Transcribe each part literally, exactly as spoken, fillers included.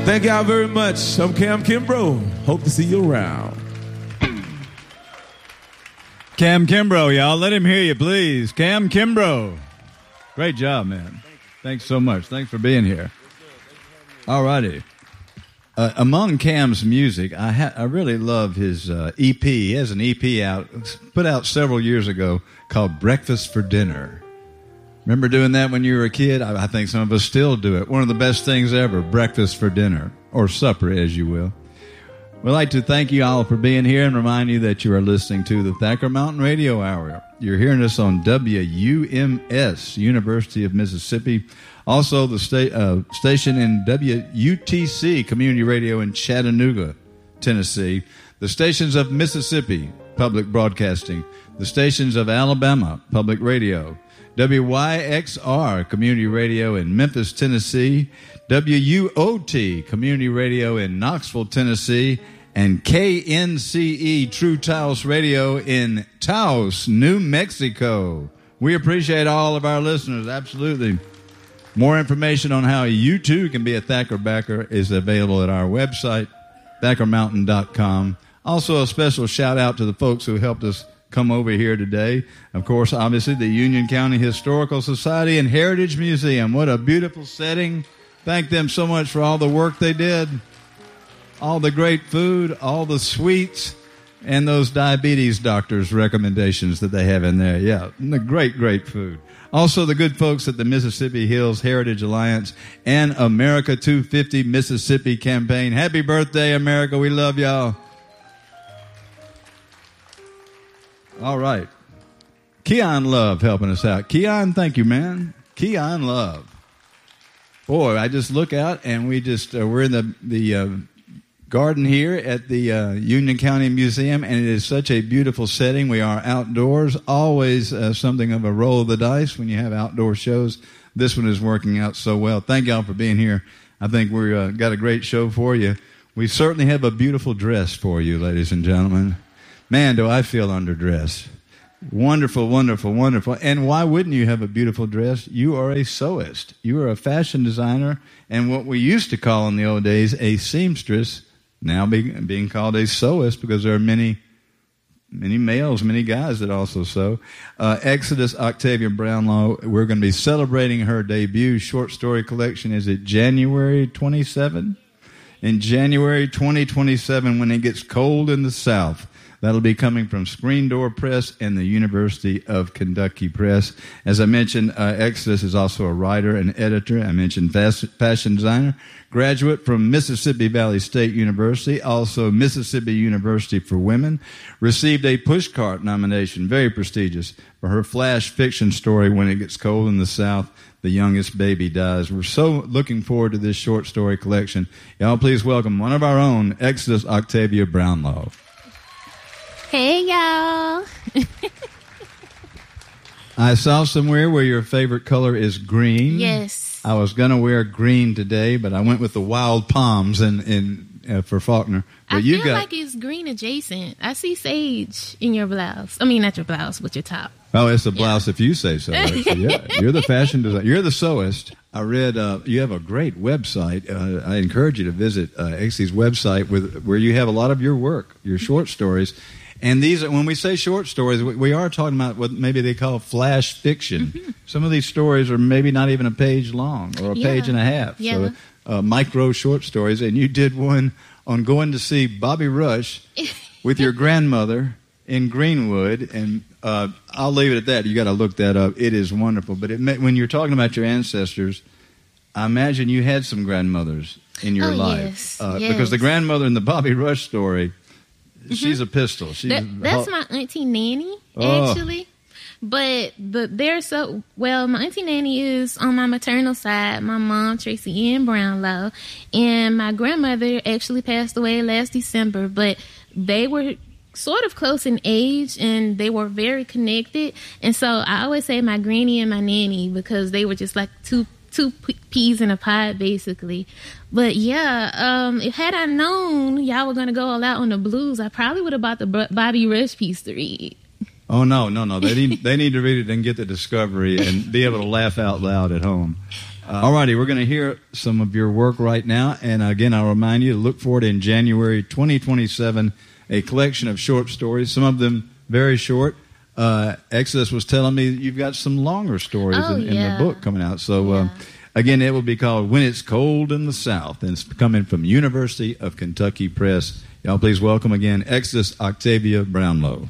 Thank y'all very much. I'm Cam Kimbrough. Hope to see you around. Cam Kimbrough, y'all. Let him hear you, please. Cam Kimbrough. Great job, man. Thanks so much. Thanks for being here. All righty. Uh, among Cam's music, I ha- I really love his uh, E P. He has an E P out, put out several years ago, called Breakfast for Dinner. Remember doing that when you were a kid? I, I think some of us still do it. One of the best things ever, breakfast for dinner, or supper, as you will. We'd like to thank you all for being here and remind you that you are listening to the Thacker Mountain Radio Hour. You're hearing us on W U M S, University of Mississippi. Also, the sta- uh, station in W U T C, Community Radio in Chattanooga, Tennessee. The stations of Mississippi, Public Broadcasting. The stations of Alabama, Public Radio. W Y X R, Community Radio in Memphis, Tennessee. W U O T, Community Radio in Knoxville, Tennessee. And K N C E, True Taos Radio in Taos, New Mexico. We appreciate all of our listeners, absolutely. More information on how you too can be a Thacker backer is available at our website, thacker mountain dot com. Also, a special shout out to the folks who helped us come over here today. Of course, obviously, the Union County Historical Society and Heritage Museum. What a beautiful setting. Thank them so much for all the work they did. All the great food, all the sweets, and those diabetes doctors' recommendations that they have in there. Yeah, the great, great food. Also, the good folks at the Mississippi Hills Heritage Alliance and America two fifty Mississippi campaign. Happy birthday, America. We love y'all. All right. Keon Love helping us out. Keon, thank you, man. Keon Love. Boy, I just look out and we just, uh, we're in the, the uh, garden here at the uh, Union County Museum, and it is such a beautiful setting. We are outdoors. Always uh, something of a roll of the dice when you have outdoor shows. This one is working out so well. Thank y'all for being here. I think we've uh, got a great show for you. We certainly have a beautiful dress for you, ladies and gentlemen. Man, do I feel underdressed. Wonderful, wonderful, wonderful. And why wouldn't you have a beautiful dress? You are a sewist. You are a fashion designer, and what we used to call in the old days a seamstress, now being, being called a sewist because there are many, many males, many guys that also sew. Uh, Exodus Octavia Brownlaw, we're going to be celebrating her debut short story collection. Is it January twenty-seventh? In January twenty twenty-seven, when it gets cold in the South. That'll be coming from Screen Door Press and the University of Kentucky Press. As I mentioned, uh, Exodus is also a writer and editor. I mentioned fas- fashion designer, graduate from Mississippi Valley State University, also Mississippi University for Women. Received a Pushcart nomination, very prestigious, for her flash fiction story, When It Gets Cold in the South, The Youngest Baby Dies. We're so looking forward to this short story collection. Y'all please welcome one of our own, Exodus Octavia Brownlaw. Hey, y'all. I saw somewhere where your favorite color is green. Yes. I was going to wear green today, but I went with the wild palms in, in, uh, for Faulkner. But I you feel got, like it's green adjacent. I see sage in your blouse. I mean, not your blouse, but your top. Oh, it's a blouse yeah. if you say so. Actually. Yeah, you're the fashion designer. You're the sewist. I read uh, you have a great website. Uh, I encourage you to visit uh, X C's website with, where you have a lot of your work, your short stories. And these, when we say short stories, we are talking about what maybe they call flash fiction. Mm-hmm. Some of these stories are maybe not even a page long or a yeah. page and a half. Yeah. So uh, micro short stories. And you did one on going to see Bobby Rush with your grandmother in Greenwood. And uh, I'll leave it at that. You got to look that up. It is wonderful. But it, when you're talking about your ancestors, I imagine you had some grandmothers in your oh, life. Yes. Uh, yes. Because the grandmother in the Bobby Rush story, Mm-hmm. she's a pistol. She's that, that's my Auntie Nanny, actually. Oh. But the, they're so, well, my Auntie Nanny is on my maternal side, my mom, Tracy Ann Brownlow, and my grandmother actually passed away last December, but they were sort of close in age, and they were very connected. And so I always say my granny and my nanny because they were just like two two peas in a pod, basically. But yeah, um, if had I known y'all were going to go all out on the blues, I probably would have bought the Bobby Rush piece to read. Oh, no, no, no. They need, they need to read it and get the discovery and be able to laugh out loud at home. All righty, we're going to hear some of your work right now. And again, I'll remind you to look forward in January twenty twenty-seven, a collection of short stories, some of them very short. Uh, Exodus was telling me you've got some longer stories oh, in, yeah. in the book coming out. So, yeah. uh, again, it will be called When It's Cold in the South, and it's coming from University of Kentucky Press. Y'all please welcome again Exodus Octavia Brownlow.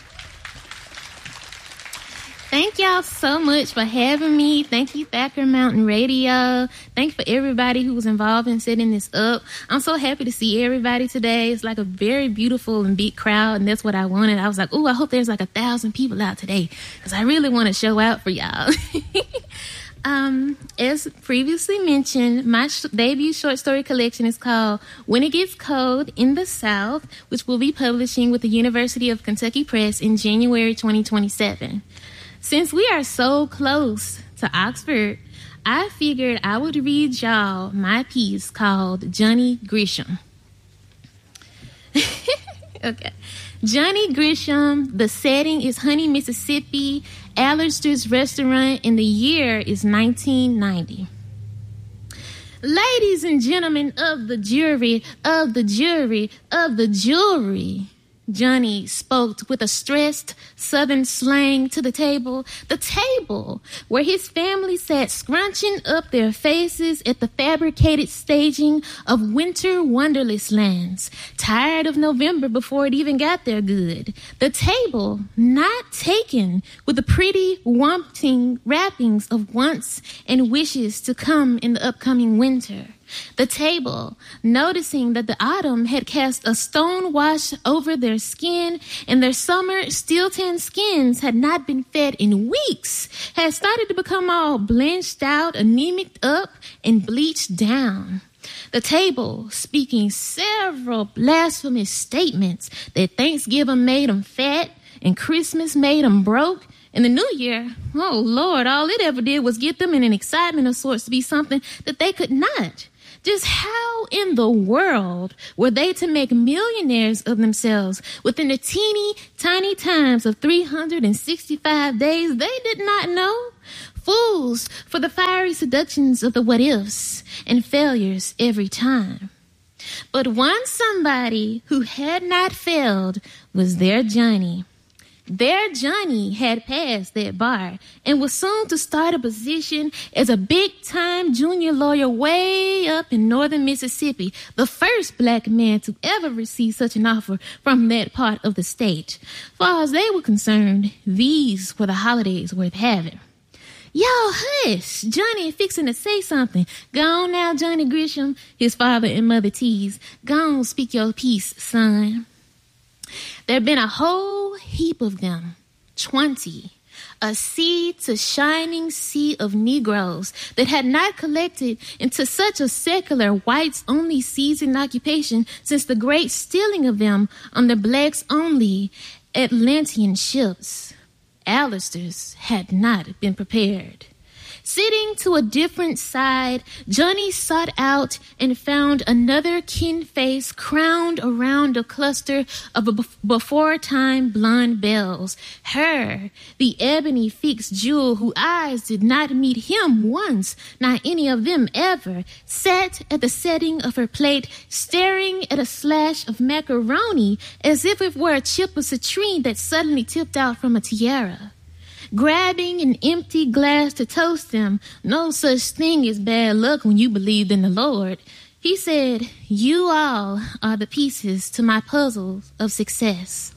Thank y'all so much for having me. Thank you, Thacker Mountain Radio. Thank you for everybody who was involved in setting this up. I'm so happy to see everybody today. It's like a very beautiful and big crowd, and that's what I wanted. I was like, oh, I hope there's like a thousand people out today, because I really want to show out for y'all. um, as previously mentioned, my sh- debut short story collection is called When It Gets Cold in the South, which will be publishing with the University of Kentucky Press in January twenty twenty-seven. Since we are so close to Oxford, I figured I would read y'all my piece called Johnny Grisham. Okay. Johnny Grisham, the setting is Honey, Mississippi, Alistair's restaurant, and the year is nineteen ninety. Ladies and gentlemen of the jury, of the jury, of the jewelry, Johnny spoke with a stressed southern slang to the table, the table where his family sat scrunching up their faces at the fabricated staging of winter wonderless lands, tired of November before it even got there good. The table not taken with the pretty wanting wrappings of wants and wishes to come in the upcoming winter. The table, noticing that the autumn had cast a stone wash over their skin and their summer steel-tanned skins had not been fed in weeks, had started to become all blenched out, anemic up, and bleached down. The table, speaking several blasphemous statements that Thanksgiving made them fat and Christmas made them broke, and the New Year, oh Lord, all it ever did was get them in an excitement of sorts to be something that they could not. Just how in the world were they to make millionaires of themselves within the teeny tiny times of three hundred sixty-five days? They did not know. Fools for the fiery seductions of the what-ifs and failures every time. But one somebody who had not failed was their Johnny. Their Johnny had passed that bar and was soon to start a position as a big-time junior lawyer way up in northern Mississippi, the first black man to ever receive such an offer from that part of the state. Far as they were concerned, these were the holidays worth having. Yo, hush, Johnny fixing to say something. Go on now, Johnny Grisham, his father and mother teased. Go on, speak your piece, son. There'd been a whole heap of them, twenty, a sea to shining sea of Negroes that had not collected into such a secular whites-only seasoned occupation since the great stealing of them on the blacks-only Atlantean ships. Alistair's had not been prepared. Sitting to a different side, Johnny sought out and found another kin face crowned around a cluster of a before-time blonde bells. Her, the ebony fixed jewel whose eyes did not meet him once, not any of them ever, sat at the setting of her plate, staring at a slash of macaroni as if it were a chip of citrine that suddenly tipped out from a tiara. Grabbing an empty glass to toast them, no such thing as bad luck when you believed in the Lord, he said, "You all are the pieces to my puzzle of success."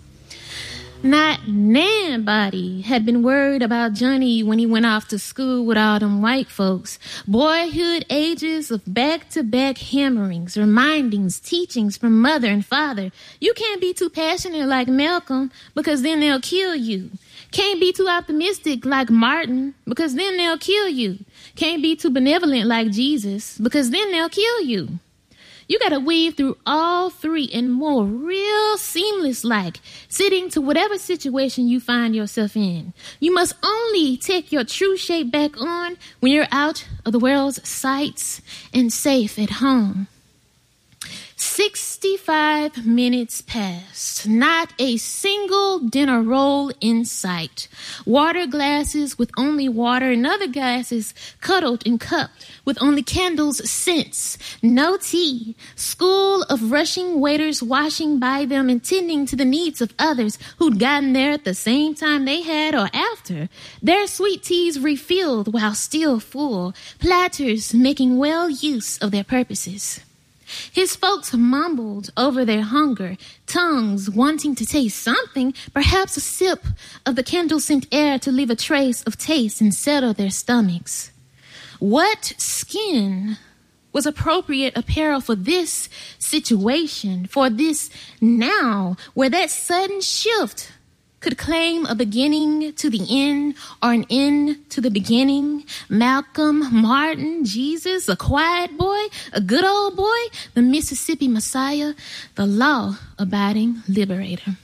Not nobody had been worried about Johnny when he went off to school with all them white folks. Boyhood ages of back-to-back hammerings, remindings, teachings from mother and father. You can't be too passionate like Malcolm because then they'll kill you. Can't be too optimistic like Martin because then they'll kill you. Can't be too benevolent like Jesus because then they'll kill you. You got to weave through all three and more real seamless like, sitting to whatever situation you find yourself in. You must only take your true shape back on when you're out of the world's sights and safe at home. sixty forty-five minutes passed. Not a single dinner roll in sight. Water glasses with only water and other glasses cuddled and cupped with only candles' scents. No tea. School of rushing waiters washing by them and tending to the needs of others who'd gotten there at the same time they had or after. Their sweet teas refilled while still full. Platters making well use of their purposes. His folks mumbled over their hunger, tongues wanting to taste something, perhaps a sip of the candle-scent air to leave a trace of taste and settle their stomachs. What skin was appropriate apparel for this situation, for this now, where that sudden shift could claim a beginning to the end or an end to the beginning? Malcolm, Martin, Jesus, a quiet boy, a good old boy, the Mississippi Messiah, the law-abiding liberator.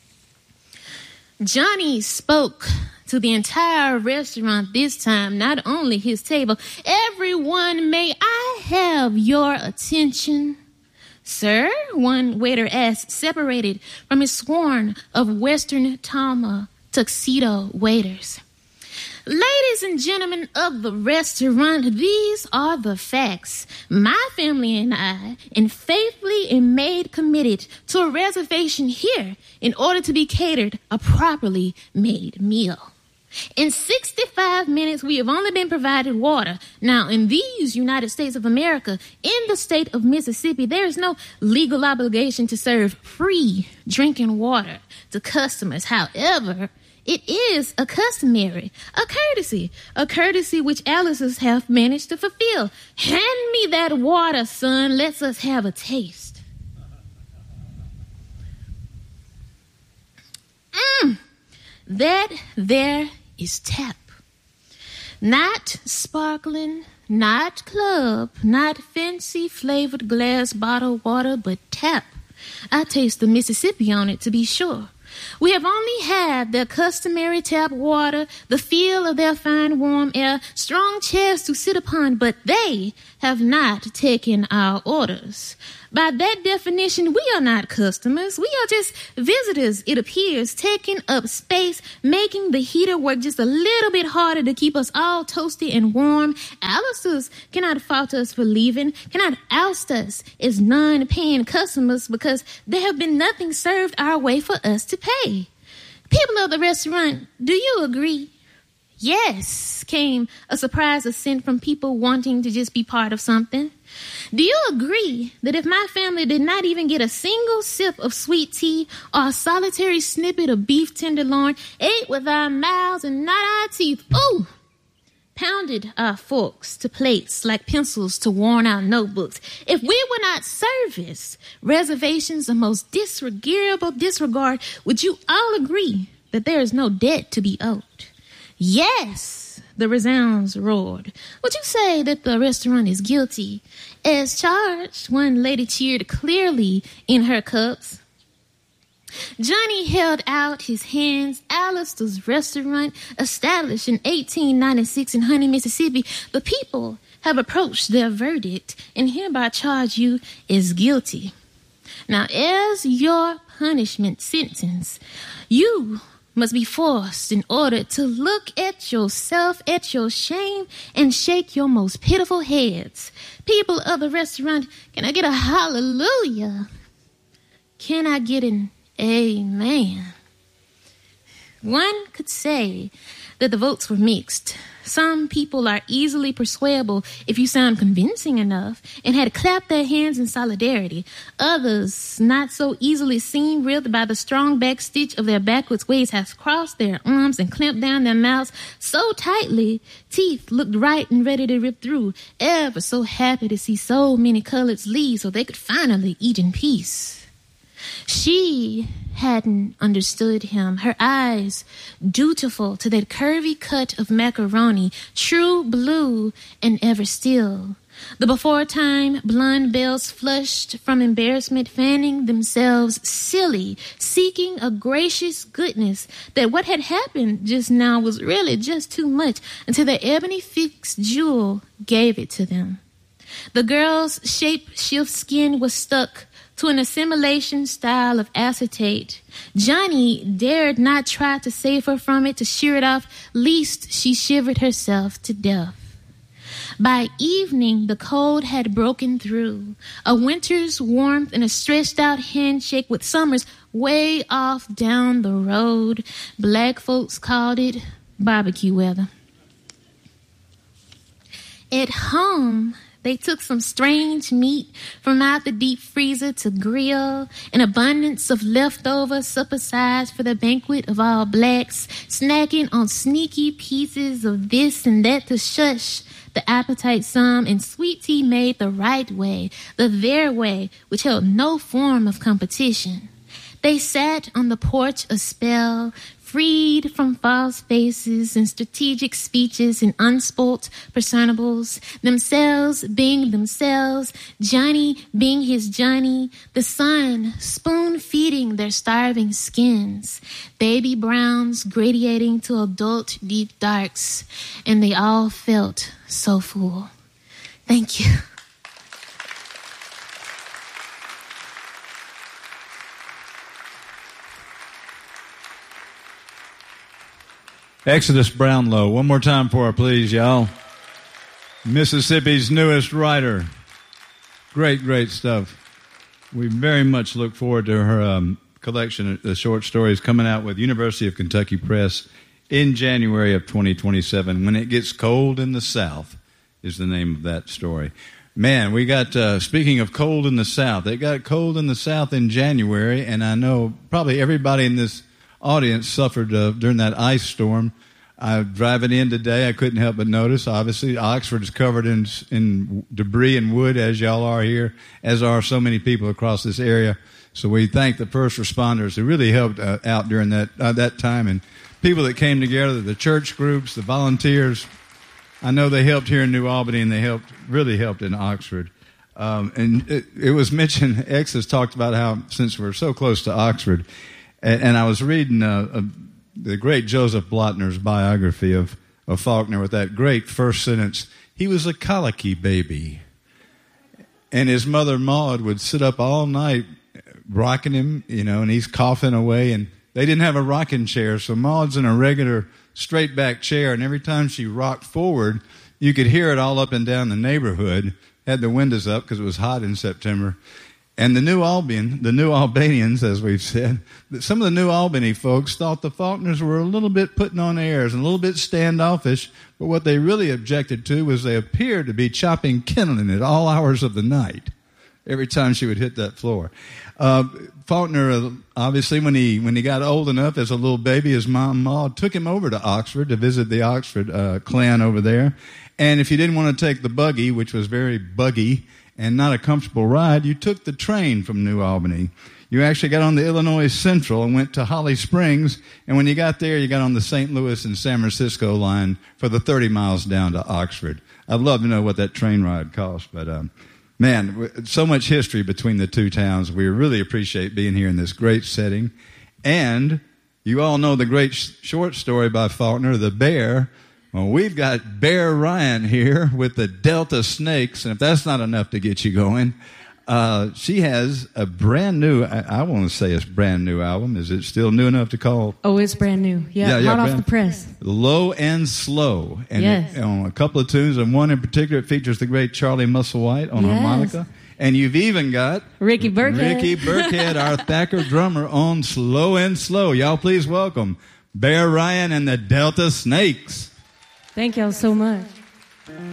Johnny spoke to the entire restaurant this time, not only his table. Everyone, may I have your attention? Sir, one waiter asked, separated from his swarm of Western Tama tuxedo waiters. Ladies and gentlemen of the restaurant, these are the facts. My family and I, and faithfully and made committed to a reservation here in order to be catered a properly made meal. In sixty-five minutes, we have only been provided water. Now, in these United States of America, in the state of Mississippi, there is no legal obligation to serve free drinking water to customers. However, it is a customary, a courtesy, a courtesy which Alice's have managed to fulfill. Hand me that water, son. Let's us have a taste. Mmm. That there is tap. Not sparkling, not club, not fancy flavored glass bottle water, but tap. I taste the Mississippi on it to be sure. We have only had their customary tap water, the feel of their fine warm air, strong chairs to sit upon, but they have not taken our orders. By that definition, we are not customers. We are just visitors, it appears, taking up space, making the heater work just a little bit harder to keep us all toasty and warm. Alice's cannot fault us for leaving, cannot oust us as non-paying customers because there have been nothing served our way for us to pay. People of the restaurant, do you agree? Yes, came a surprise assent from people wanting to just be part of something. Do you agree that if my family did not even get a single sip of sweet tea or a solitary snippet of beef tenderloin, ate with our mouths and not our teeth, ooh, pounded our forks to plates like pencils to worn-out notebooks, if we were not serviced reservations of most disregardable disregard, would you all agree that there is no debt to be owed? Yes, the resounds roared. Would you say that the restaurant is guilty as charged? One lady cheered clearly in her cups. Johnny held out his hands. Alice's restaurant, established in eighteen ninety-six in Honey, Mississippi. The people have approached their verdict and hereby charge you as guilty. Now, as your punishment sentence, you must be forced in order to look at yourself, at your shame, and shake your most pitiful heads. People of the restaurant, can I get a hallelujah? Can I get an amen? One could say that the votes were mixed. Some people are easily persuadable if you sound convincing enough and had clapped their hands in solidarity. Others, not so easily seen, writhed by the strong backstitch of their backwards ways, have crossed their arms and clamped down their mouths so tightly, teeth looked right and ready to rip through, ever so happy to see so many coloreds leave so they could finally eat in peace. She hadn't understood him. Her eyes, dutiful to that curvy cut of macaroni, true blue and ever still. The before-time blonde bells flushed from embarrassment, fanning themselves silly, seeking a gracious goodness that what had happened just now was really just too much until the ebony-fixed jewel gave it to them. The girl's shape-shift skin was stuck to an assimilation style of acetate. Johnny dared not try to save her from it, to shear it off, lest she shivered herself to death. By evening, the cold had broken through. A winter's warmth and a stretched-out handshake with summers way off down the road. Black folks called it barbecue weather. At home, they took some strange meat from out the deep freezer to grill, an abundance of leftover supper sides for the banquet of all blacks, snacking on sneaky pieces of this and that to shush the appetite some, and sweet tea made the right way, the their way, which held no form of competition. They sat on the porch a spell, freed from false faces and strategic speeches and unspoilt personables, themselves being themselves, Johnny being his Johnny, the sun spoon-feeding their starving skins, baby browns gradiating to adult deep darks, and they all felt so full. Thank you. Exodus Brownlow. One more time for her, please, y'all. Mississippi's newest writer. Great, great stuff. We very much look forward to her um, collection of short stories coming out with University of Kentucky Press in January of twenty twenty-seven. When It Gets Cold in the South is the name of that story. Man, we got, uh, speaking of cold in the South, it got cold in the South in January, and I know probably everybody in this audience suffered uh, during that ice storm. Uh, driving in today, I couldn't help but notice, obviously, Oxford is covered in in debris and wood, as y'all are here, as are so many people across this area. So we thank the first responders who really helped uh, out during that uh, that time, and people that came together, the church groups, the volunteers. I know they helped here in New Albany, and they helped really helped in Oxford. Um, and it, it was mentioned, X has talked about how, since we're so close to Oxford, and, and I was reading uh, a, the great Joseph Blotner's biography of, of Faulkner with that great first sentence, he was a colicky baby. And his mother, Maud, would sit up all night rocking him, you know, and he's coughing away, and they didn't have a rocking chair, so Maud's in a regular straight back chair, and every time she rocked forward, you could hear it all up and down the neighborhood. Had the windows up because it was hot in September. And the New Albion, the New Albanians, as we've said, some of the New Albany folks thought the Faulkners were a little bit putting on airs and a little bit standoffish, but what they really objected to was they appeared to be chopping kindling at all hours of the night every time she would hit that floor. Uh, Faulkner, obviously, when he when he got old enough as a little baby, his mom, Maud, took him over to Oxford to visit the Oxford uh, clan over there. And if you didn't want to take the buggy, which was very buggy and not a comfortable ride, you took the train from New Albany. You actually got on the Illinois Central and went to Holly Springs, and when you got there, you got on the Saint Louis and San Francisco line for the thirty miles down to Oxford. I'd love to know what that train ride cost, but um, man, so much history between the two towns. We really appreciate being here in this great setting. And you all know the great sh- short story by Faulkner, The Bear. Well, we've got Bear Ryan here with the Delta Snakes, and if that's not enough to get you going, uh, she has a brand new, I, I want to say it's brand new album. Is it still new enough to call? Oh, it's brand new. Yeah, yeah, yeah hot brand, off the press. Low and Slow. And yes. it, on a couple of tunes, and one in particular, it features the great Charlie Musselwhite on yes. harmonica. And you've even got Ricky Burkhead. Ricky Burkhead, our Thacker drummer, on Slow and Slow. Y'all please welcome Bear Ryan and the Delta Snakes. Thank y'all so much.